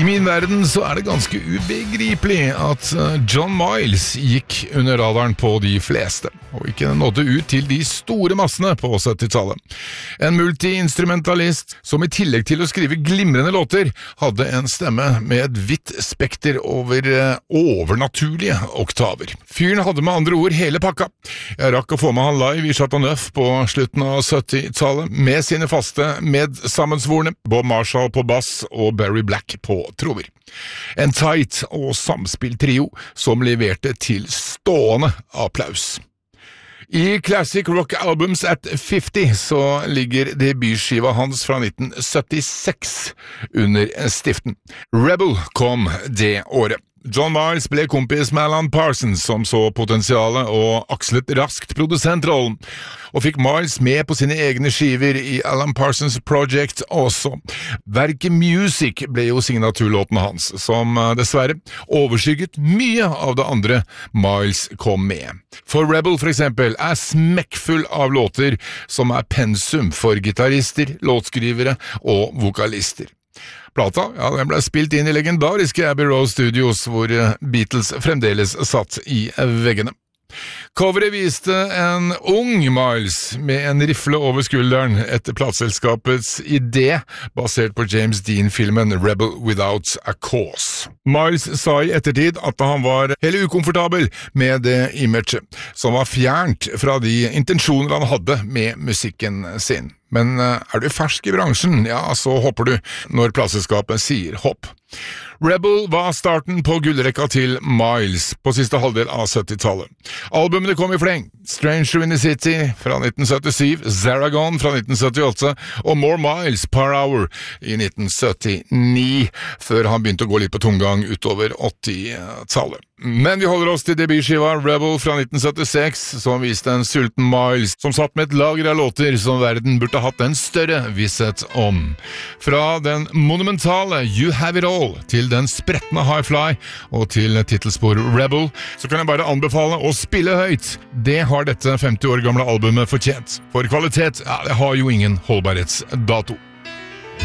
I min verden så det ganske ubegripelig at John Miles gikk under radaren på de fleste, og ikke nådde ut til de store massene på 70-tallet. En multi-instrumentalist som i tillegg til å skrive glimrende låter, hadde en stemme med et vidt spekter over overnaturlige oktaver. Fyren hadde med andre ord hele pakka. Jeg rakk å få med han live i Chateau Neuf på slutten av 70-tallet, med sine faste medsammensvorne, Bob Marshall på bass og Barry Black på trommer. En tight og samspilt trio som leverte til stående applaus. I Classic Rock Albums at 50 så ligger debutskiva hans fra 1976 under stiften. Rebel kom det året. John Miles ble kompis med Alan Parsons, som så potensialet og akslet raskt produsentrollen, og fikk Miles med på sine egne skiver i Alan Parsons Project også. Verket Music ble jo signaturlåten hans, som dessverre overskygget mye av det andre Miles kom med. For Rebel for eksempel smekkfull av låter som pensum for gitarister, låtskrivere og vokalister. Plata, den ble spilt inn i legendariske Abbey Road Studios, hvor Beatles fremdeles satt i veggene. Coveret viste en ung Miles med en rifle over skulderen etter plateselskapets idé, basert på James Dean-filmen Rebel Without a Cause. Miles sa i ettertid at han var helt ukomfortabel med det imaget, som var fjernt fra de intensjoner han hadde med musikken sin. Men du fersk i bransjen, så hopper du når plateselskapet sier hopp. Rebel var starten på gullrekka til Miles på siste halvdel av 70-tallet. Albumene kom i fleng. Stranger in the City fra 1977, Zaragon fra 1978 og More Miles per Hour i 1979, før han begynte å gå litt på tomgang utover 80-tallet. Men vi holder oss til debutskiva Rebel fra 1976, som viste en sulten Miles som satt med et lager av låter som verden burde hatt en større visshet om. Fra den monumentale You Have It All til den sprettende High Fly og til titelspor Rebel, så kan jeg bare anbefale å spille høyt. Det har dette 50 år gamle albumet fortjent. For kvalitet, det har jo ingen holdbarhetsdato.